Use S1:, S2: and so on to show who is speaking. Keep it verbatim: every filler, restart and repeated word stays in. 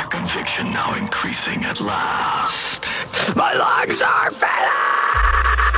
S1: conviction now increasing at last.
S2: My lungs are failing!